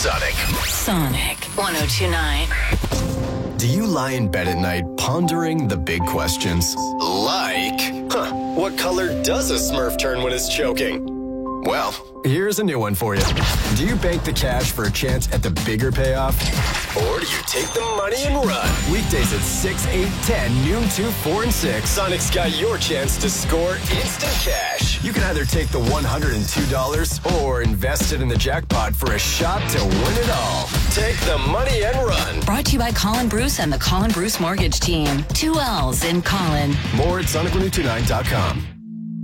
Sonic. Sonic 102.9. Do you lie in bed at night pondering the big questions? Like, what color does a Smurf turn when it's choking? Well, here's a new one for you. Do you bank the cash for a chance at the bigger payoff? Or do you take the money and run? Weekdays at 6, 8, 10, noon 2, 4, and 6. Sonic's got your chance to score instant cash. You can either take the $102 or invest it in the jackpot for a shot to win it all. Take the money and run. Brought to you by Colin Bruce and the Colin Bruce Mortgage Team. 2 L's in Colin. More at Sonic1029.com.